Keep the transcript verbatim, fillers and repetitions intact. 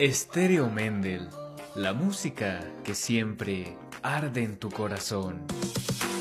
Estéreo Mendel, la música que siempre arde en tu corazón.